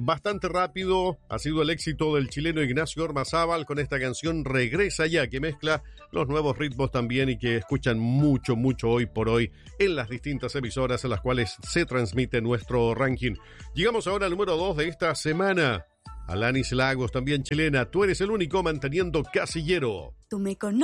Bastante rápido ha sido el éxito del chileno Ignacio Ormazábal con esta canción Regresa Ya, que mezcla los nuevos ritmos también y que escuchan mucho hoy por hoy en las distintas emisoras en las cuales se transmite nuestro ranking. Llegamos ahora al número 2 de esta semana. Alanis Lagos, también chilena, Tú eres el único, manteniendo Casillero. Tú me conoces.